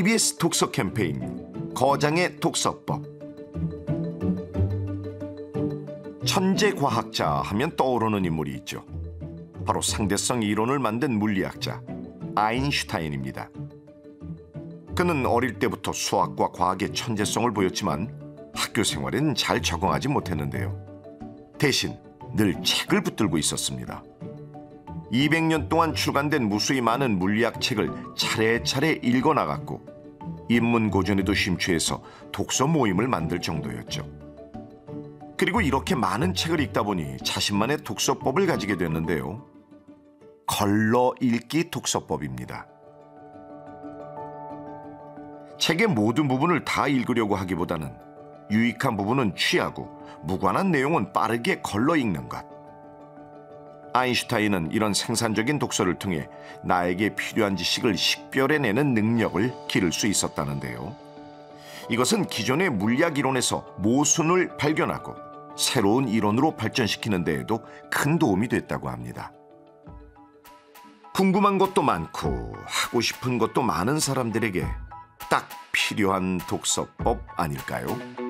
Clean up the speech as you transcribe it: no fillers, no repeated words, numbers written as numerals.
EBS 독서 캠페인 거장의 독서법. 천재 과학자 하면 떠오르는 인물이 있죠. 바로 상대성 이론을 만든 물리학자 아인슈타인입니다. 그는 어릴 때부터 수학과 과학의 천재성을 보였지만 학교 생활엔 잘 적응하지 못했는데요. 대신 늘 책을 붙들고 있었습니다. 200년 동안 출간된 무수히 많은 물리학 책을 차례차례 읽어나갔고 인문고전에도 심취해서 독서 모임을 만들 정도였죠. 그리고 이렇게 많은 책을 읽다 보니 자신만의 독서법을 가지게 됐는데요. 걸러 읽기 독서법입니다. 책의 모든 부분을 다 읽으려고 하기보다는 유익한 부분은 취하고 무관한 내용은 빠르게 걸러 읽는 것. 아인슈타인은 이런 생산적인 독서를 통해 나에게 필요한 지식을 식별해내는 능력을 기를 수 있었다는데요. 이것은 기존의 물리학 이론에서 모순을 발견하고 새로운 이론으로 발전시키는 데에도 큰 도움이 됐다고 합니다. 궁금한 것도 많고 하고 싶은 것도 많은 사람들에게 딱 필요한 독서법 아닐까요?